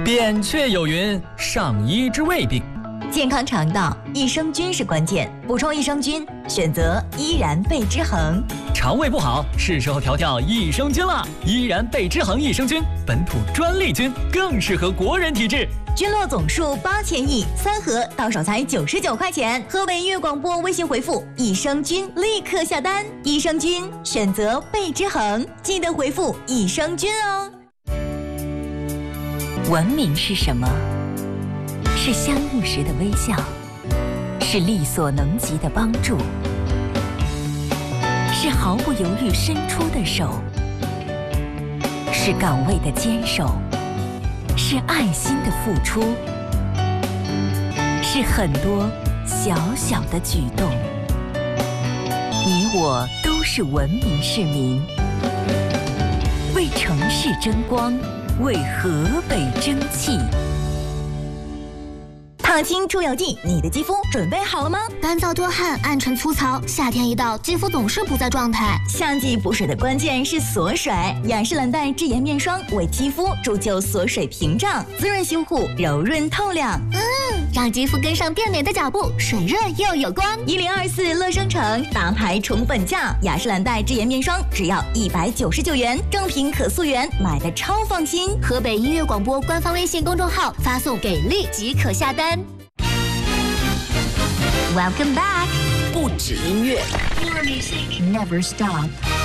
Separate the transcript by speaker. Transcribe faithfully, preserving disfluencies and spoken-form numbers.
Speaker 1: 扁鹊有云：上医之未病。
Speaker 2: 健康肠道，益生菌是关键。补充益生菌，选择依然贝之恒。
Speaker 1: 肠胃不好，是时候调调益生菌了。依然贝之恒益生菌，本土专利菌，更适合国人体质。
Speaker 2: 菌落总数八千亿，三盒到手才九十九块钱。河北音乐广播微信回复益生菌，立刻下单。益生菌选择贝之恒，记得回复益生菌哦。
Speaker 3: 文明是什么？是相遇时的微笑，是力所能及的帮助，是毫不犹豫伸出的手，是岗位的坚守，是爱心的付出，是很多小小的举动。你我都是文明市民，为城市争光，为河北争气。
Speaker 2: 烫青出油剂，你的肌肤准备好了吗？
Speaker 4: 干燥多汗、暗沉粗糙，夏天一到，肌肤总是不在状态。
Speaker 2: 夏季补水的关键是锁水，雅诗兰黛智妍面霜为肌肤铸就锁水屏障，滋润修护，柔润透亮。
Speaker 4: 嗯，让肌肤跟上变美的脚步，水润又有光。
Speaker 2: 一零二四乐生城大牌宠粉价，雅诗兰黛智妍面霜只要一百九十九元，正品可溯源，买的超放心。
Speaker 4: 河北音乐广播官方微信公众号发送给力即可下单。Welcome back，
Speaker 3: 不止音乐
Speaker 4: Your music never stop。